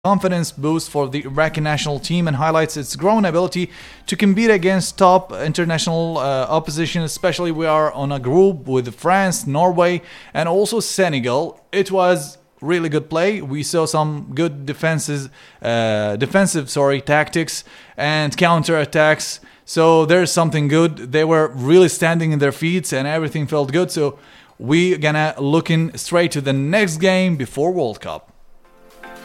confidence boost for the Iraqi national team and highlights its growing ability to compete against top international opposition. Especially, we are on a group with France, Norway, and also Senegal. It was really good play. We saw some good defensive tactics and counter attacks. So there's something good. They were really standing in their feet, and everything felt good. So we gonna looking straight to the next game before World Cup.